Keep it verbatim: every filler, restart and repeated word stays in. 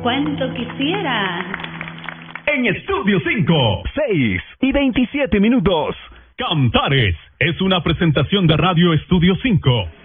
cuánto quisiera. En Estudio cinco, seis y veintisiete minutos. Cantares es una presentación de Radio Estudio cinco.